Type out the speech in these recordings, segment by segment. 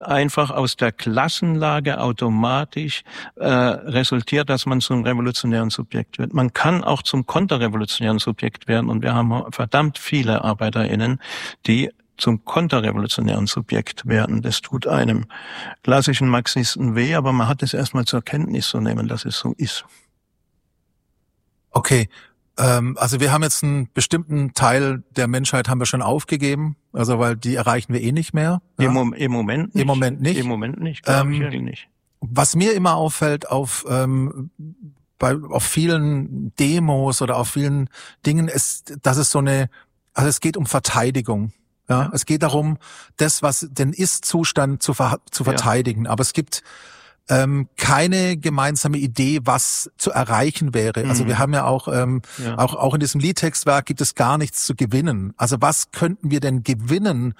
einfach aus der Klassenlage automatisch resultiert, dass man zum revolutionären Subjekt wird. Man kann auch zum konterrevolutionären Subjekt werden und wir haben verdammt viele ArbeiterInnen, die zum konterrevolutionären Subjekt werden. Das tut einem klassischen Marxisten weh, aber man hat es erstmal zur Kenntnis zu nehmen, dass es so ist. Okay. Also wir haben jetzt einen bestimmten Teil der Menschheit haben wir schon aufgegeben, also weil die erreichen wir eh nicht mehr. Ja? Im Moment nicht. Im Moment nicht. Im Moment nicht, glaube ich nicht. Was mir immer auffällt auf vielen Demos oder auf vielen Dingen ist, dass es es geht um Verteidigung. Ja? Es geht darum, das, was den Ist-Zustand zu verteidigen. Aber es gibt keine gemeinsame Idee, was zu erreichen wäre. Also wir haben ja auch auch in diesem Liedtextwerk gibt es gar nichts zu gewinnen. Also was könnten wir denn gewinnen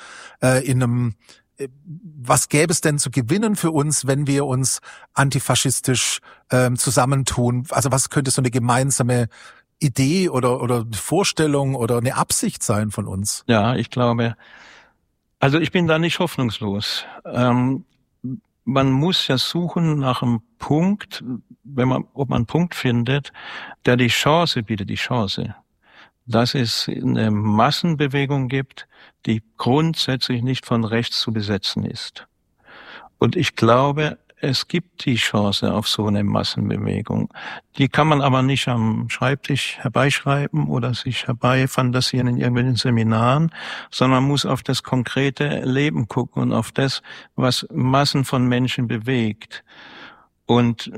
was gäbe es denn zu gewinnen für uns, wenn wir uns antifaschistisch zusammentun? Also was könnte so eine gemeinsame Idee oder Vorstellung oder eine Absicht sein von uns? Ja, ich glaube, also ich bin da nicht hoffnungslos. Man muss ja suchen nach einem Punkt, ob man einen Punkt findet, der die Chance bietet, dass es eine Massenbewegung gibt, die grundsätzlich nicht von rechts zu besetzen ist. Und ich glaube, es gibt die Chance auf so eine Massenbewegung. Die kann man aber nicht am Schreibtisch herbeischreiben oder sich herbeifantasieren in irgendwelchen Seminaren, sondern man muss auf das konkrete Leben gucken und auf das, was Massen von Menschen bewegt. Und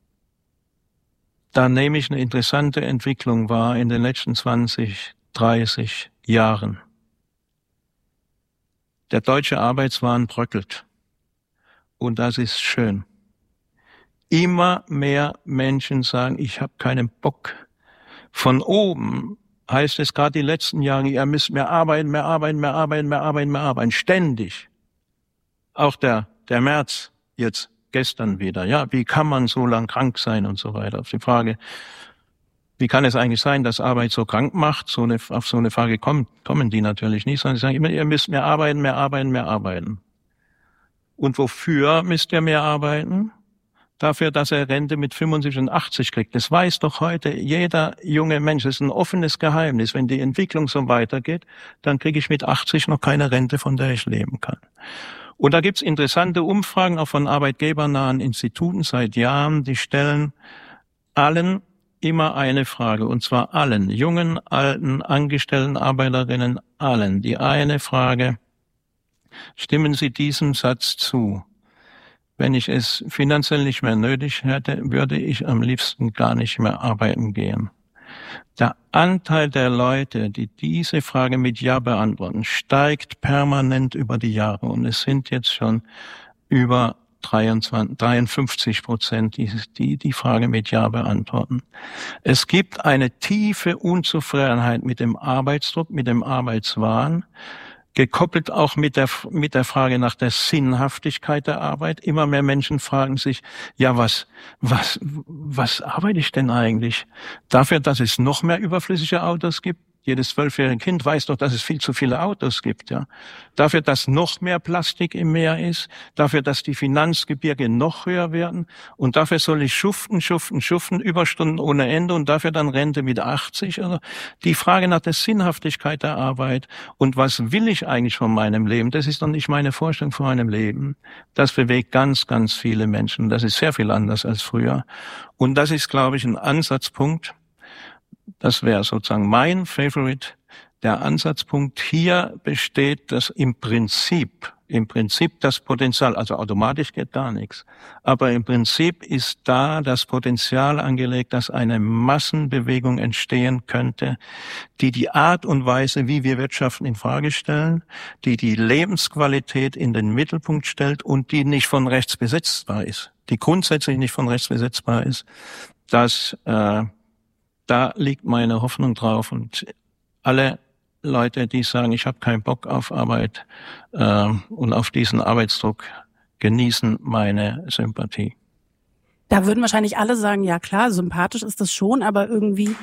da nehme ich eine interessante Entwicklung wahr in den letzten 20, 30 Jahren. Der deutsche Arbeitswahn bröckelt. Und das ist schön. Immer mehr Menschen sagen, ich habe keinen Bock. Von oben heißt es gerade die letzten Jahre, ihr müsst mehr arbeiten, ständig. Auch der Merz jetzt gestern wieder. Ja, wie kann man so lang krank sein und so weiter? Auf die Frage, wie kann es eigentlich sein, dass Arbeit so krank macht? Auf so eine Frage kommen die natürlich nicht, sondern sie sagen immer, ihr müsst mehr arbeiten. Und wofür müsst ihr mehr arbeiten? Dafür, dass er Rente mit 75 und 80 kriegt. Das weiß doch heute jeder junge Mensch. Das ist ein offenes Geheimnis. Wenn die Entwicklung so weitergeht, dann kriege ich mit 80 noch keine Rente, von der ich leben kann. Und da gibt's interessante Umfragen auch von arbeitgebernahen Instituten seit Jahren, die stellen allen immer eine Frage, und zwar allen, jungen, alten, Angestellten, Arbeiterinnen, allen, die eine Frage: Stimmen Sie diesem Satz zu? Wenn ich es finanziell nicht mehr nötig hätte, würde ich am liebsten gar nicht mehr arbeiten gehen. Der Anteil der Leute, die diese Frage mit Ja beantworten, steigt permanent über die Jahre. Und es sind jetzt schon über 53%, die Frage mit Ja beantworten. Es gibt eine tiefe Unzufriedenheit mit dem Arbeitsdruck, mit dem Arbeitswahn, gekoppelt auch mit der Frage nach der Sinnhaftigkeit der Arbeit. Immer mehr Menschen fragen sich, ja, was arbeite ich denn eigentlich? Dafür, dass es noch mehr überflüssige Autos gibt? Jedes 12-jährige Kind weiß doch, dass es viel zu viele Autos gibt, ja. Dafür, dass noch mehr Plastik im Meer ist, dafür, dass die Finanzgebirge noch höher werden, und dafür soll ich schuften, Überstunden ohne Ende, und dafür dann Rente mit 80. Also die Frage nach der Sinnhaftigkeit der Arbeit und was will ich eigentlich von meinem Leben, das ist doch nicht meine Vorstellung von meinem Leben. Das bewegt ganz, ganz viele Menschen. Das ist sehr viel anders als früher. Und das ist, glaube ich, ein Ansatzpunkt. Das wäre sozusagen mein Favorite. Der Ansatzpunkt hier besteht, dass im Prinzip das Potenzial, also automatisch geht gar nichts, aber im Prinzip ist da das Potenzial angelegt, dass eine Massenbewegung entstehen könnte, die die Art und Weise, wie wir wirtschaften, in Frage stellen, die die Lebensqualität in den Mittelpunkt stellt und die nicht von rechts besetzbar ist, die grundsätzlich nicht von rechts besetzbar ist. Da liegt meine Hoffnung drauf, und alle Leute, die sagen, ich habe keinen Bock auf Arbeit und auf diesen Arbeitsdruck, genießen meine Sympathie. Da würden wahrscheinlich alle sagen, ja klar, sympathisch ist das schon, aber irgendwie...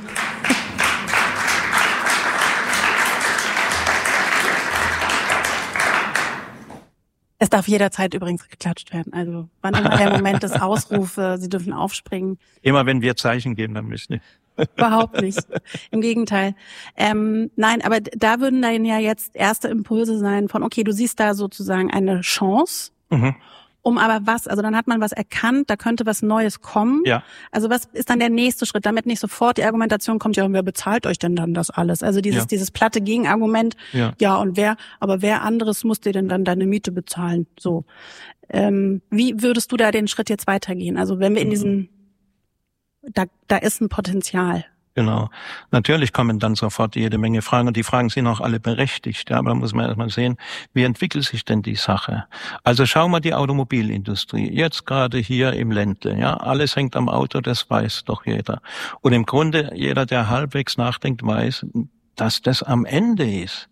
Es darf jederzeit übrigens geklatscht werden. Also wann immer der Moment ist, Ausrufe, Sie dürfen aufspringen. Immer wenn wir Zeichen geben, dann müssen wir. Überhaupt nicht. Im Gegenteil. Nein, aber da würden dann ja jetzt erste Impulse sein von, okay, du siehst da sozusagen eine Chance, um aber was, also dann hat man was erkannt, da könnte was Neues kommen. Ja. Also was ist dann der nächste Schritt, damit nicht sofort die Argumentation kommt, ja, und wer bezahlt euch denn dann das alles? Also dieses platte Gegenargument, ja, und wer anderes muss dir denn dann deine Miete bezahlen? So. Wie würdest du da den Schritt jetzt weitergehen? Also wenn wir in diesen, da ist ein Potenzial. Genau. Natürlich kommen dann sofort jede Menge Fragen und die Fragen sind auch alle berechtigt. Ja, aber muss man erstmal sehen, wie entwickelt sich denn die Sache? Also schau mal die Automobilindustrie. Jetzt gerade hier im Ländle. Ja, alles hängt am Auto, das weiß doch jeder. Und im Grunde jeder, der halbwegs nachdenkt, weiß, dass das am Ende ist.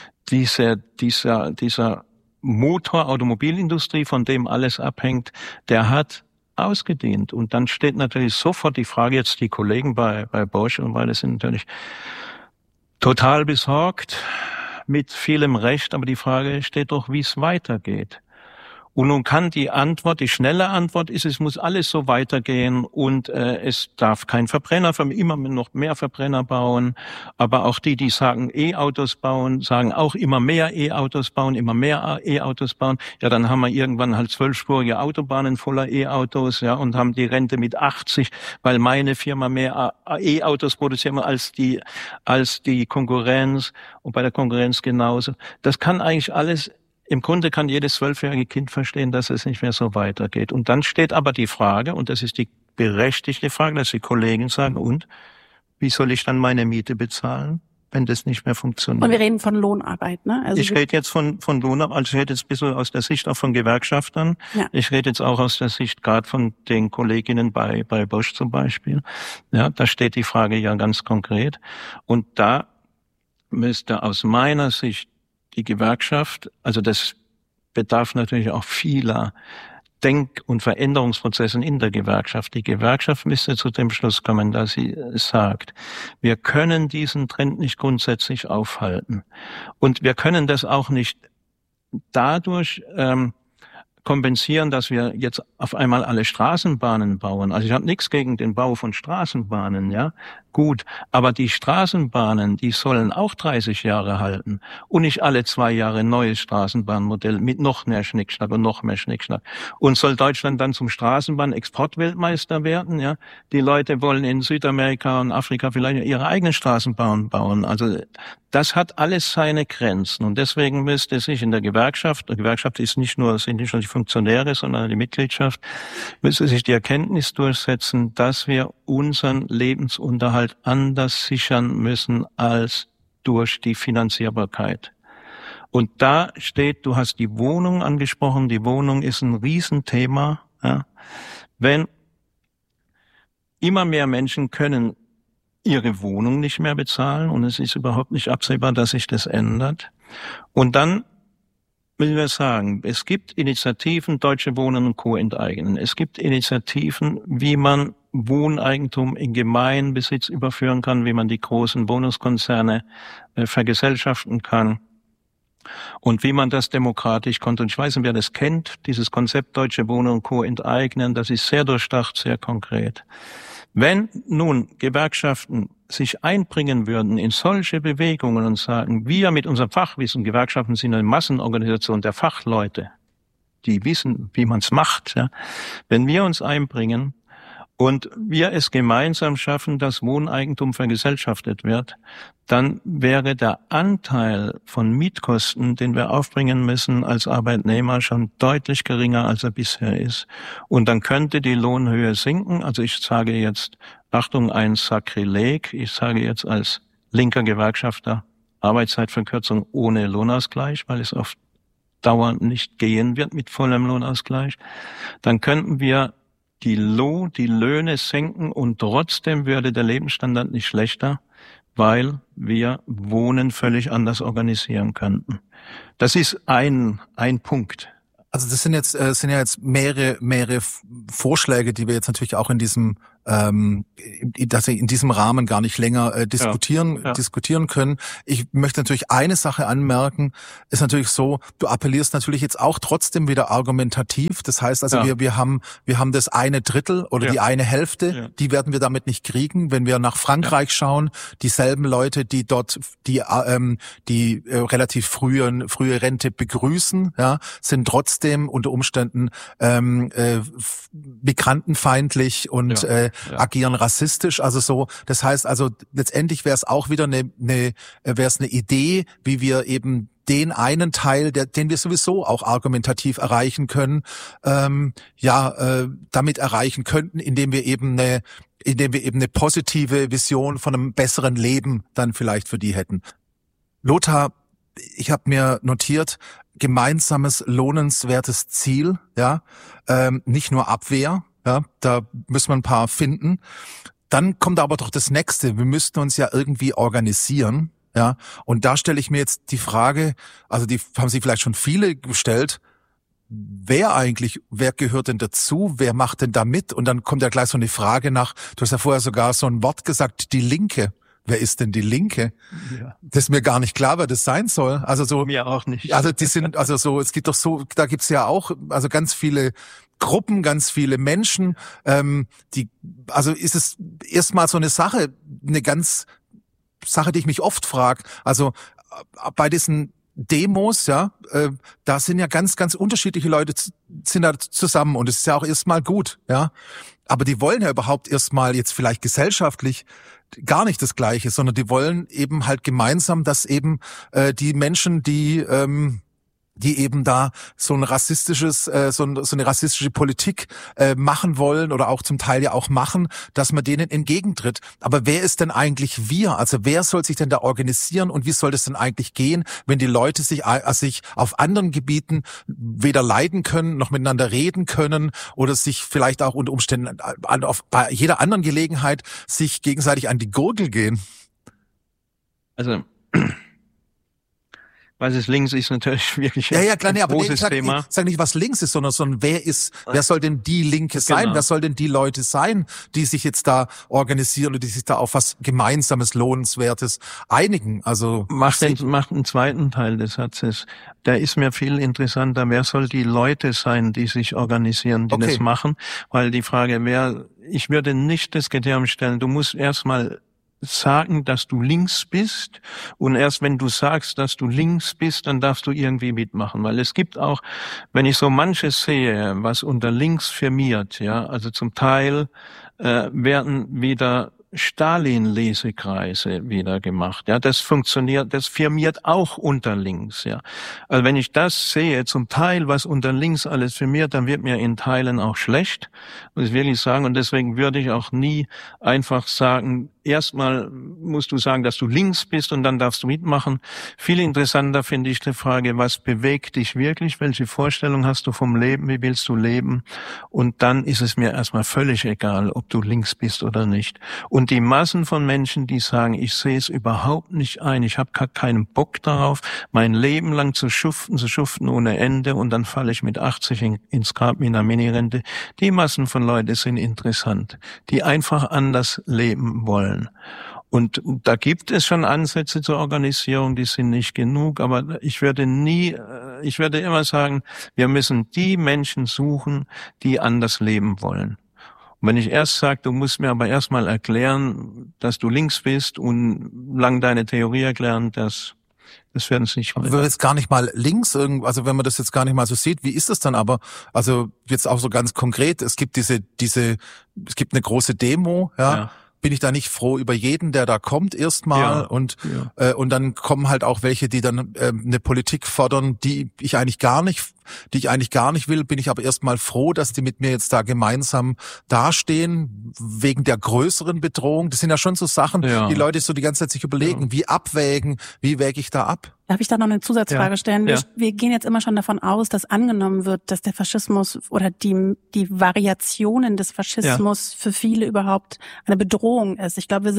Dieser Motor Automobilindustrie, von dem alles abhängt, der hat ausgedehnt. Und dann steht natürlich sofort die Frage, jetzt die Kollegen bei Bosch und beide sind natürlich total besorgt, mit vielem Recht, aber die Frage steht doch, wie es weitergeht. Und nun kann die schnelle Antwort ist, es muss alles so weitergehen und es darf kein Verbrenner, immer noch mehr Verbrenner bauen. Aber auch die sagen E-Autos bauen, sagen auch immer mehr E-Autos bauen, immer mehr E-Autos bauen. Ja, dann haben wir irgendwann halt 12-spurige Autobahnen voller E-Autos, ja, und haben die Rente mit 80, weil meine Firma mehr E-Autos produziert als die Konkurrenz und bei der Konkurrenz genauso. Das kann eigentlich alles. Im Grunde kann jedes 12-jährige Kind verstehen, dass es nicht mehr so weitergeht. Und dann steht aber die Frage, und das ist die berechtigte Frage, dass die Kollegen sagen, und wie soll ich dann meine Miete bezahlen, wenn das nicht mehr funktioniert? Und wir reden von Lohnarbeit, ne? Also ich rede jetzt von Lohnarbeit, also ich rede jetzt ein bisschen aus der Sicht auch von Gewerkschaftern. Ja. Ich rede jetzt auch aus der Sicht gerade von den Kolleginnen bei Bosch zum Beispiel. Ja, da steht die Frage ja ganz konkret. Und da müsste aus meiner Sicht die Gewerkschaft, also das bedarf natürlich auch vieler Denk- und Veränderungsprozessen in der Gewerkschaft. Die Gewerkschaft müsste zu dem Schluss kommen, dass sie sagt, wir können diesen Trend nicht grundsätzlich aufhalten. Und wir können das auch nicht dadurch kompensieren, dass wir jetzt auf einmal alle Straßenbahnen bauen. Also ich habe nichts gegen den Bau von Straßenbahnen, ja, gut. Aber die Straßenbahnen, die sollen auch 30 Jahre halten und nicht alle 2 Jahre ein neues Straßenbahnmodell mit noch mehr Schnickschnack und noch mehr Schnickschnack. Und soll Deutschland dann zum Straßenbahn-Exportweltmeister werden, ja? Die Leute wollen in Südamerika und Afrika vielleicht ihre eigenen Straßenbahnen bauen. Also das hat alles seine Grenzen und deswegen müsste sich in der Gewerkschaft sind nicht nur die Funktionäre, sondern die Mitgliedschaft, müsste sich die Erkenntnis durchsetzen, dass wir unseren Lebensunterhalt anders sichern müssen als durch die Finanzierbarkeit. Und da steht, du hast die Wohnung angesprochen, die Wohnung ist ein Riesenthema. Ja. Wenn immer mehr Menschen können ihre Wohnung nicht mehr bezahlen und es ist überhaupt nicht absehbar, dass sich das ändert. Und dann will wir sagen, es gibt Initiativen, Deutsche Wohnen und Co. enteignen. Es gibt Initiativen, wie man Wohneigentum in Gemeinbesitz überführen kann, wie man die großen Wohnungskonzerne vergesellschaften kann und wie man das demokratisch konnte. Und ich weiß nicht, wer das kennt, dieses Konzept Deutsche Wohnen und Co. enteignen, das ist sehr durchdacht, sehr konkret. Wenn nun Gewerkschaften sich einbringen würden in solche Bewegungen und sagen, wir mit unserem Fachwissen, Gewerkschaften sind eine Massenorganisation der Fachleute, die wissen, wie man es macht, ja, wenn wir uns einbringen und wir es gemeinsam schaffen, dass Wohneigentum vergesellschaftet wird, dann wäre der Anteil von Mietkosten, den wir aufbringen müssen als Arbeitnehmer, schon deutlich geringer, als er bisher ist. Und dann könnte die Lohnhöhe sinken. Also ich sage jetzt, Achtung, ein Sakrileg. Ich sage jetzt als linker Gewerkschafter Arbeitszeitverkürzung ohne Lohnausgleich, weil es auf Dauer nicht gehen wird mit vollem Lohnausgleich. Dann könnten wir die Löhne senken und trotzdem würde der Lebensstandard nicht schlechter, weil wir Wohnen völlig anders organisieren könnten. Das ist ein Punkt. Also das sind ja jetzt mehrere Vorschläge, die wir jetzt natürlich auch in diesem dass wir in diesem Rahmen gar nicht länger diskutieren können. Ich möchte natürlich eine Sache anmerken, ist natürlich so, du appellierst natürlich jetzt auch trotzdem wieder argumentativ. Das heißt also, wir haben das eine Drittel oder die eine Hälfte, die werden wir damit nicht kriegen. Wenn wir nach Frankreich schauen, dieselben Leute, die dort die relativ frühe Rente begrüßen, sind trotzdem unter Umständen migrantenfeindlich und agieren rassistisch, also so. Das heißt also, letztendlich wäre es auch wieder eine Idee, wie wir eben den einen Teil, den wir sowieso auch argumentativ erreichen können, damit erreichen könnten, indem wir eben eine positive Vision von einem besseren Leben dann vielleicht für die hätten. Lothar, ich habe mir notiert, gemeinsames lohnenswertes Ziel, nicht nur Abwehr. Ja, da müssen wir ein paar finden. Dann kommt aber doch das Nächste. Wir müssten uns ja irgendwie organisieren. Ja, und da stelle ich mir jetzt die Frage, also die haben sich vielleicht schon viele gestellt, wer gehört denn dazu? Wer macht denn da mit? Und dann kommt ja gleich so eine Frage nach, du hast ja vorher sogar so ein Wort gesagt, die Linke. Wer ist denn die Linke? Ja. Das ist mir gar nicht klar, wer das sein soll. Also so. Mir auch nicht. Also die sind, also so, es gibt doch so, da gibt's ja auch, also ganz viele Gruppen, ganz viele Menschen, also ist es erstmal so eine Sache, die ich mich oft frage. Also bei diesen Demos, da sind ja ganz, ganz unterschiedliche Leute sind da zusammen und es ist ja auch erstmal gut, Aber die wollen ja überhaupt erstmal jetzt vielleicht gesellschaftlich gar nicht das Gleiche, sondern die wollen eben halt gemeinsam, dass eben die Menschen, die eben da so ein rassistisches, so eine rassistische Politik machen wollen oder auch zum Teil ja auch machen, dass man denen entgegentritt. Aber wer ist denn eigentlich wir? Also wer soll sich denn da organisieren und wie soll das denn eigentlich gehen, wenn die Leute sich auf anderen Gebieten weder leiden können, noch miteinander reden können oder sich vielleicht auch unter Umständen bei jeder anderen Gelegenheit sich gegenseitig an die Gurgel gehen? Also was ist links, ist natürlich wirklich ein großes Thema. Ich sage nicht, was links ist, sondern wer soll denn die Linke sein? Genau. Wer soll denn die Leute sein, die sich jetzt da organisieren und die sich da auf was Gemeinsames, Lohnenswertes einigen? Also macht einen zweiten Teil des Satzes. Der ist mir viel interessanter. Wer soll die Leute sein, die sich organisieren, die das machen? Weil die Frage ich würde nicht das Kriterium stellen, du musst erstmal sagen, dass du links bist und erst wenn du sagst, dass du links bist, dann darfst du irgendwie mitmachen, weil es gibt auch, wenn ich so manches sehe, was unter links firmiert, also zum Teil werden wieder Stalin-Lesekreise wieder gemacht. Das funktioniert, das firmiert auch unter links, Also wenn ich das sehe, zum Teil, was unter links alles firmiert, dann wird mir in Teilen auch schlecht, muss ich wirklich sagen. Und deswegen würde ich auch nie einfach sagen, erstmal musst du sagen, dass du links bist und dann darfst du mitmachen. Viel interessanter finde ich die Frage, was bewegt dich wirklich? Welche Vorstellung hast du vom Leben? Wie willst du leben? Und dann ist es mir erstmal völlig egal, ob du links bist oder nicht. Und die Massen von Menschen, die sagen, ich sehe es überhaupt nicht ein, ich habe gar keinen Bock darauf, mein Leben lang zu schuften ohne Ende und dann falle ich mit 80 ins Grab mit einer Minirente. Die Massen von Leuten sind interessant, die einfach anders leben wollen. Und da gibt es schon Ansätze zur Organisierung, die sind nicht genug, aber ich würde immer sagen, wir müssen die Menschen suchen, die anders leben wollen. Und wenn ich erst sage, du musst mir aber erstmal erklären, dass du links bist und lang deine Theorie erklären, das werden es nicht. Aber jetzt gar nicht mal links, also wenn man das jetzt gar nicht mal so sieht, wie ist es dann aber? Also jetzt auch so ganz konkret, es gibt es gibt eine große Demo, bin ich da nicht froh über jeden, der da kommt erstmal und dann kommen halt auch welche, die dann eine Politik fordern, die ich eigentlich gar nicht will, bin ich aber erstmal froh, dass die mit mir jetzt da gemeinsam dastehen, wegen der größeren Bedrohung. Das sind ja schon so Sachen, die Leute so die ganze Zeit sich überlegen, wie wäge ich da ab? Darf ich da noch eine Zusatzfrage stellen? Wir gehen jetzt immer schon davon aus, dass angenommen wird, dass der Faschismus oder die Variationen des Faschismus für viele überhaupt eine Bedrohung ist. Ich glaube, wir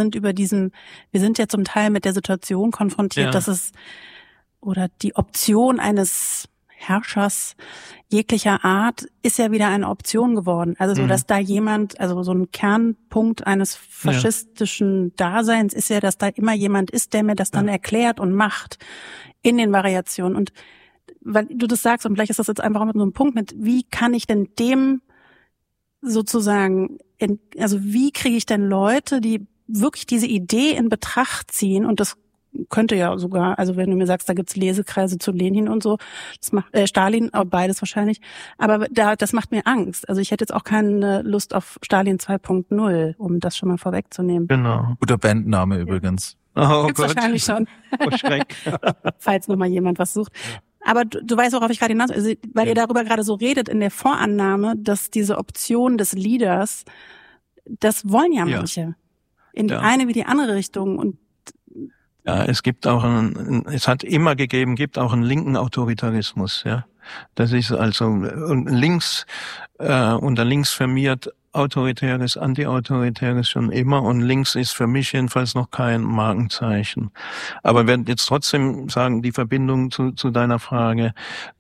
sind ja zum Teil mit der Situation konfrontiert, dass es oder die Option eines Herrschers jeglicher Art ist ja wieder eine Option geworden. Also so, dass da jemand, also so ein Kernpunkt eines faschistischen Daseins ist ja, dass da immer jemand ist, der mir das dann erklärt und macht in den Variationen. Und weil du das sagst, und vielleicht ist das jetzt einfach mit so einem Punkt mit, wie kann ich denn dem sozusagen, also wie kriege ich denn Leute, die wirklich diese Idee in Betracht ziehen, und das könnte ja sogar, also wenn du mir sagst, da gibt's Lesekreise zu Lenin und so, das macht Stalin, beides wahrscheinlich, aber das macht mir Angst. Also ich hätte jetzt auch keine Lust auf Stalin 2.0, um das schon mal vorwegzunehmen. Genau. Guter Bandname übrigens. Oh gibt's Gott. Wahrscheinlich schon. Oh Schreck. Falls noch mal jemand was sucht. Aber du weißt, worauf ich gerade hinaus, also, weil ihr darüber gerade so redet in der Vorannahme, dass diese Option des Leaders, das wollen ja manche. In die eine wie die andere Richtung. Und ja, es gibt auch es hat immer gegeben, gibt auch einen linken Autoritarismus, ja. Das ist also links, unter links firmiert autoritäres, antiautoritäres schon immer, und links ist für mich jedenfalls noch kein Markenzeichen. Aber wir jetzt trotzdem sagen, die Verbindung zu deiner Frage,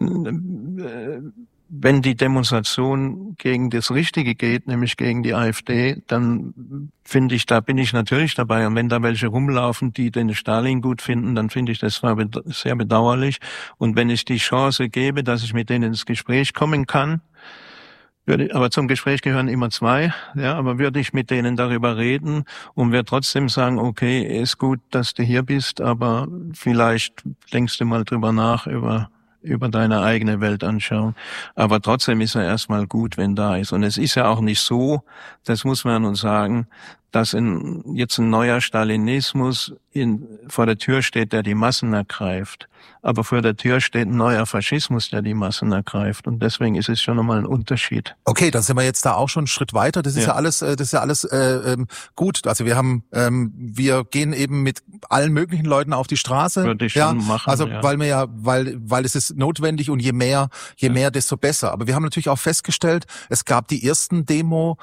wenn die Demonstration gegen das Richtige geht, nämlich gegen die AfD, dann finde ich, da bin ich natürlich dabei. Und wenn da welche rumlaufen, die den Stalin gut finden, dann finde ich das sehr bedauerlich. Und wenn ich die Chance gebe, dass ich mit denen ins Gespräch kommen kann, aber zum Gespräch gehören immer zwei, ja, aber würde ich mit denen darüber reden und werde trotzdem sagen, okay, ist gut, dass du hier bist, aber vielleicht denkst du mal drüber nach, über deine eigene Weltanschauung. Aber trotzdem ist er erstmal gut, wenn da ist. Und es ist ja auch nicht so, das muss man nun sagen, dass jetzt ein neuer Stalinismus vor der Tür steht, der die Massen ergreift. Aber vor der Tür steht ein neuer Faschismus, der die Massen ergreift. Und deswegen ist es schon nochmal ein Unterschied. Okay, dann sind wir jetzt da auch schon einen Schritt weiter. Das ist ja alles gut. Also wir gehen eben mit allen möglichen Leuten auf die Straße. Würde ich schon machen. Also weil es ist notwendig, und je mehr, desto besser. Aber wir haben natürlich auch festgestellt, es gab die ersten Demos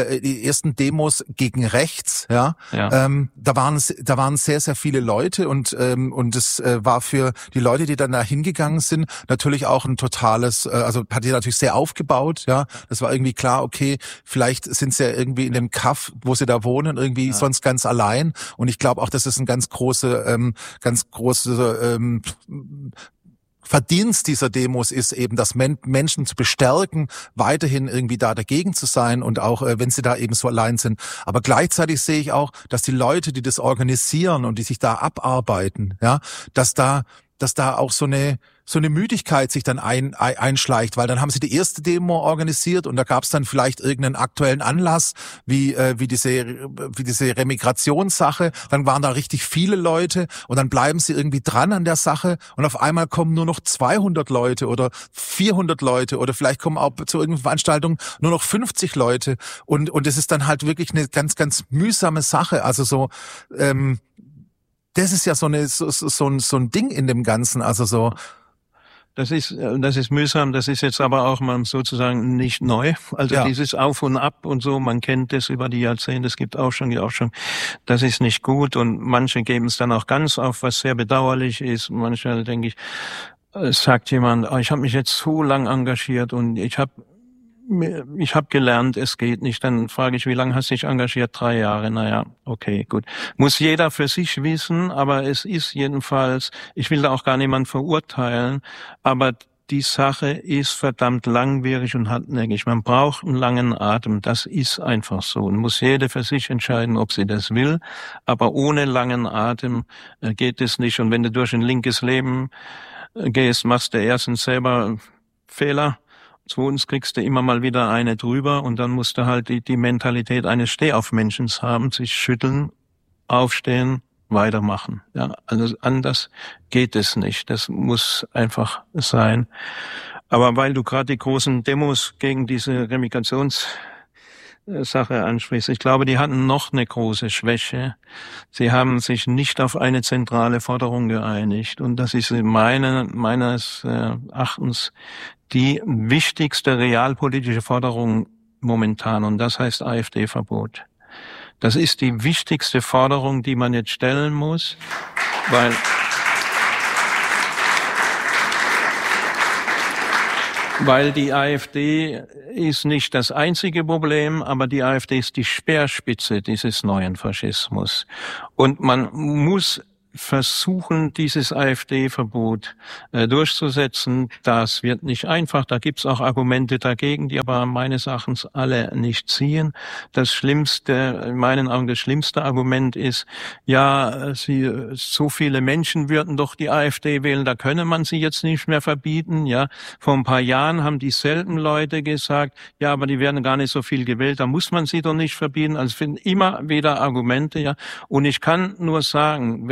gegen rechts. Ja. Da waren sehr, sehr viele Leute, und es war für die Leute, die dann da hingegangen sind, natürlich auch ein totales, also hat die natürlich sehr aufgebaut, ja. Das war irgendwie klar, okay, vielleicht sind sie ja irgendwie in dem Kaff, wo sie da wohnen, irgendwie sonst ganz allein. Und ich glaube auch, das ist ein ganz große Verdienst dieser Demos ist eben, dass Menschen zu bestärken, weiterhin irgendwie da dagegen zu sein, und auch wenn sie da eben so allein sind. Aber gleichzeitig sehe ich auch, dass die Leute, die das organisieren und die sich da abarbeiten, ja, dass da auch so eine Müdigkeit sich dann einschleicht, weil dann haben sie die erste Demo organisiert, und da gab es dann vielleicht irgendeinen aktuellen Anlass, wie diese Remigrationssache. Dann waren da richtig viele Leute, und dann bleiben sie irgendwie dran an der Sache, und auf einmal kommen nur noch 200 Leute oder 400 Leute, oder vielleicht kommen auch zu irgendeiner Veranstaltung nur noch 50 Leute, und es ist dann halt wirklich eine ganz, ganz mühsame Sache. Also so das ist ja so ein Ding in dem Ganzen, also so. Das ist mühsam, das ist jetzt aber auch mal sozusagen nicht neu. Also dieses Auf und Ab und so, man kennt das über die Jahrzehnte, es gibt auch schon, das ist nicht gut, und manche geben es dann auch ganz auf, was sehr bedauerlich ist. Manchmal denke ich, sagt jemand, ich habe mich jetzt so lang engagiert und ich habe gelernt, es geht nicht. Dann frage ich, wie lange hast du dich engagiert? 3 Jahre. Naja, okay, gut. Muss jeder für sich wissen, aber es ist jedenfalls, ich will da auch gar niemanden verurteilen, aber die Sache ist verdammt langwierig und hartnäckig. Man braucht einen langen Atem, das ist einfach so. Und muss jeder für sich entscheiden, ob sie das will, aber ohne langen Atem geht es nicht. Und wenn du durch ein linkes Leben gehst, machst du erstens selber Fehler, zweitens kriegst du immer mal wieder eine drüber, und dann musst du halt die Mentalität eines Stehaufmenschen haben, sich schütteln, aufstehen, weitermachen. Ja, also anders geht es nicht. Das muss einfach sein. Aber weil du gerade die großen Demos gegen diese Remigrationssache ansprichst, ich glaube, die hatten noch eine große Schwäche. Sie haben sich nicht auf eine zentrale Forderung geeinigt, und das ist meines Erachtens die wichtigste realpolitische Forderung momentan, und das heißt AfD-Verbot. Das ist die wichtigste Forderung, die man jetzt stellen muss, weil Weil die AfD ist nicht das einzige Problem, aber die AfD ist die Speerspitze dieses neuen Faschismus. Und man muss versuchen, dieses AfD-Verbot durchzusetzen. Das wird nicht einfach. Da gibt's auch Argumente dagegen, die aber meines Erachtens alle nicht ziehen. Das Schlimmste, in meinen Augen das schlimmste Argument ist, ja, so viele Menschen würden doch die AfD wählen, da könne man sie jetzt nicht mehr verbieten. Ja, vor ein paar Jahren haben dieselben Leute gesagt, ja, aber die werden gar nicht so viel gewählt, da muss man sie doch nicht verbieten. Also es finden immer wieder Argumente, ja. Und ich kann nur sagen,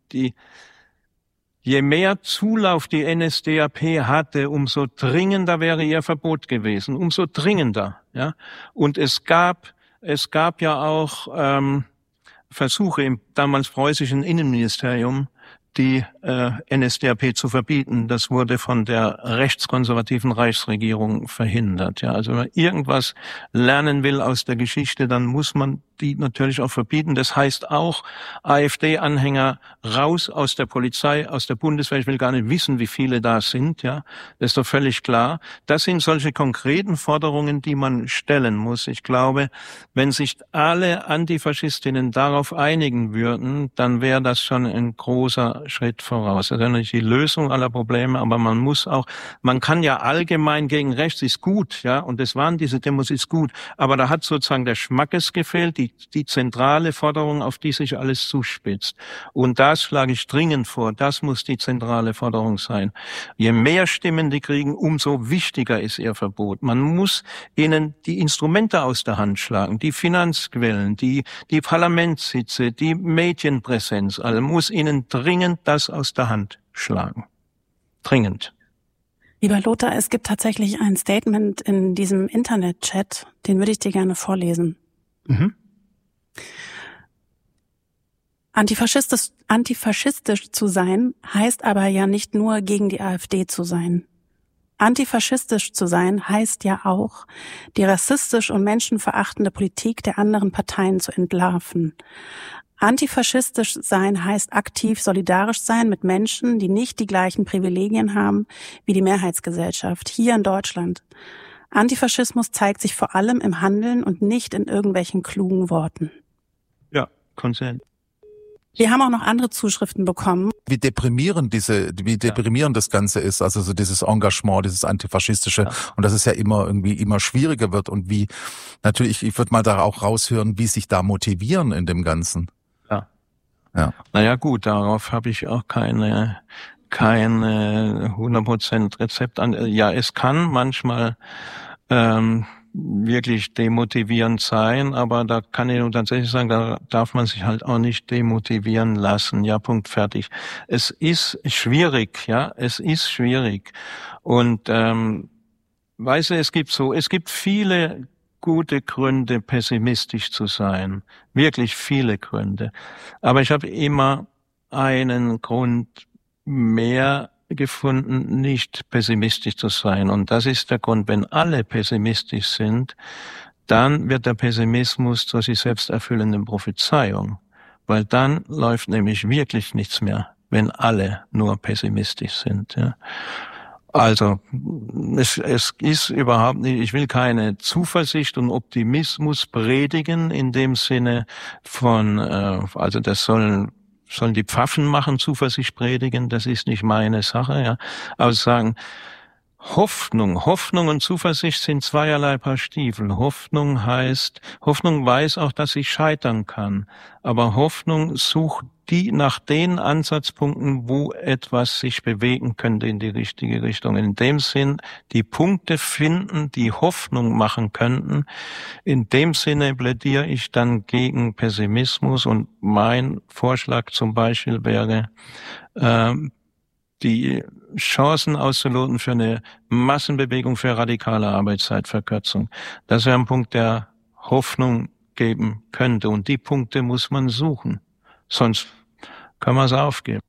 je mehr Zulauf die NSDAP hatte, umso dringender wäre ihr Verbot gewesen, umso dringender, ja. Und es gab ja auch Versuche im damals preußischen Innenministerium, die NSDAP zu verbieten. Das wurde von der rechtskonservativen Reichsregierung verhindert. Ja, also wenn man irgendwas lernen will aus der Geschichte, dann muss man die natürlich auch verbieten. Das heißt auch, AfD-Anhänger raus aus der Polizei, aus der Bundeswehr. Ich will gar nicht wissen, wie viele da sind. Ja, das ist doch völlig klar. Das sind solche konkreten Forderungen, die man stellen muss. Ich glaube, wenn sich alle Antifaschistinnen darauf einigen würden, dann wäre das schon ein großer Schritt voraus. Das ist ja nicht die Lösung aller Probleme, aber man kann ja allgemein gegen rechts ist gut, ja, und das waren diese Demos ist gut, aber da hat sozusagen der Schmackes gefehlt, die zentrale Forderung, auf die sich alles zuspitzt. Und das schlage ich dringend vor, das muss die zentrale Forderung sein. Je mehr Stimmen die kriegen, umso wichtiger ist ihr Verbot. Man muss ihnen die Instrumente aus der Hand schlagen, die Finanzquellen, die Parlamentssitze, die Medienpräsenz, also muss ihnen dringend das aus der Hand schlagen. Dringend. Lieber Lothar, es gibt tatsächlich ein Statement in diesem Internet-Chat, den würde ich dir gerne vorlesen. Mhm. Antifaschistisch zu sein, heißt aber ja nicht nur gegen die AfD zu sein. Antifaschistisch zu sein, heißt ja auch, die rassistisch und menschenverachtende Politik der anderen Parteien zu entlarven. Antifaschistisch sein heißt aktiv solidarisch sein mit Menschen, die nicht die gleichen Privilegien haben wie die Mehrheitsgesellschaft hier in Deutschland. Antifaschismus zeigt sich vor allem im Handeln und nicht in irgendwelchen klugen Worten. Ja, Konsens. Wir haben auch noch andere Zuschriften bekommen. Wie deprimierend das Ganze ist, also so dieses Engagement, dieses Antifaschistische, ja. Und dass es ja immer schwieriger wird und wie, natürlich, ich würde mal da auch raushören, wie sich da motivieren in dem Ganzen. Ja. Naja gut, darauf habe ich auch keine 100% Rezept an. Ja, es kann manchmal wirklich demotivierend sein, aber da kann ich nur tatsächlich sagen, da darf man sich halt auch nicht demotivieren lassen. Ja, Punkt, fertig. Es ist schwierig, ja, es ist schwierig. Und weißt du, es gibt viele gute Gründe, pessimistisch zu sein. Wirklich viele Gründe. Aber ich habe immer einen Grund mehr gefunden, nicht pessimistisch zu sein. Und das ist der Grund, wenn alle pessimistisch sind, dann wird der Pessimismus zur sich selbst erfüllenden Prophezeiung. Weil dann läuft nämlich wirklich nichts mehr, wenn alle nur pessimistisch sind. Ja. Also es ist überhaupt nicht, ich will keine Zuversicht und Optimismus predigen in dem Sinne von, also das sollen die Pfaffen machen, Zuversicht predigen, das ist nicht meine Sache, ja. Aber sagen, Hoffnung und Zuversicht sind zweierlei Paar Stiefel. Hoffnung weiß auch, dass ich scheitern kann. Aber Hoffnung sucht nach den Ansatzpunkten, wo etwas sich bewegen könnte in die richtige Richtung. In dem Sinn, die Punkte finden, die Hoffnung machen könnten. In dem Sinne plädiere ich dann gegen Pessimismus und mein Vorschlag zum Beispiel wäre, die Chancen auszuloten für eine Massenbewegung für radikale Arbeitszeitverkürzung. Das wäre ein Punkt, der Hoffnung geben könnte. Und die Punkte muss man suchen. Sonst kann man es aufgeben.